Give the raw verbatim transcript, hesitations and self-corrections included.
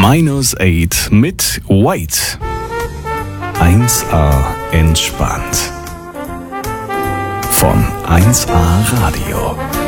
Minus acht mit White. eins A entspannt. Von eins A Radio.